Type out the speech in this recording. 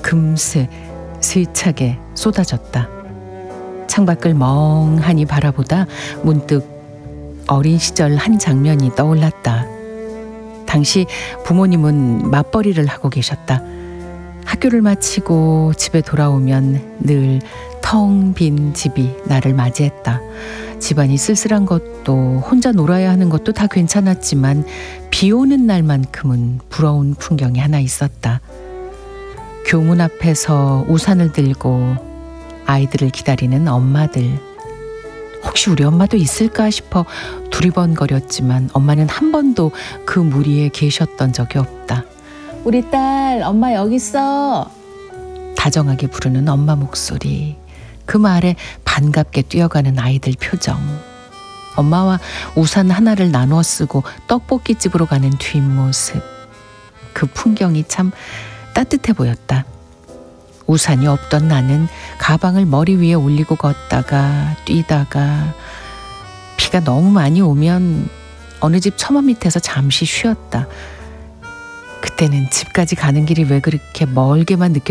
금세 스윗하게 쏟아졌다. 창밖을 멍하니 바라보다 문득 어린 시절 한 장면이 떠올랐다. 당시 부모님은 맞벌이를 하고 계셨다. 학교를 마치고 집에 돌아오면 늘 텅 빈 집이 나를 맞이했다. 집안이 쓸쓸한 것도 혼자 놀아야 하는 것도 다 괜찮았지만 비 오는 날만큼은 부러운 풍경이 하나 있었다. 교문 앞에서 우산을 들고 아이들을 기다리는 엄마들. 혹시 우리 엄마도 있을까 싶어 두리번거렸지만 엄마는 한 번도 그 무리에 계셨던 적이 없다. 우리 딸, 엄마 여기 있어. 다정하게 부르는 엄마 목소리. 그 말에 반갑게 뛰어가는 아이들 표정. 엄마와 우산 하나를 나눠 쓰고 떡볶이집으로 가는 뒷모습. 그 풍경이 참 따뜻해 보였다. 우산이 없던 나는 가방을 머리 위에 올리고 걷다가 뛰다가 비가 너무 많이 오면 어느 집 처마 밑에서 잠시 쉬었다. 그때는 집까지 가는 길이 왜 그렇게 멀게만 느껴